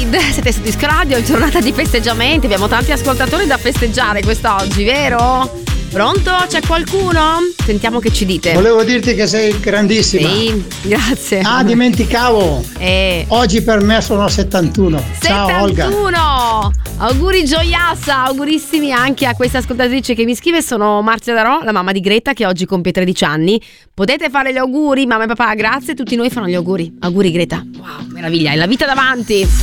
David, siete su Disco Radio, giornata di festeggiamenti, abbiamo tanti ascoltatori da festeggiare quest'oggi, vero? Pronto? C'è qualcuno? Sentiamo che ci dite. Volevo dirti che sei grandissima. Sì, grazie. Ah, dimenticavo. Oggi per me sono 71. Ciao 71! Olga. Auguri gioiassa, augurissimi anche a questa ascoltatrice che mi scrive. Sono Marzia Darò, la mamma di Greta, che oggi compie 13 anni. Potete fare gli auguri, mamma e papà, grazie, tutti noi fanno gli auguri. Auguri Greta. Wow, meraviglia, hai la vita davanti.